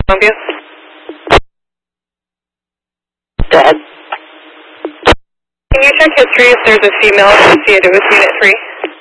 Columbia. Dead. Can you check history if there's a female associated with Unit 3?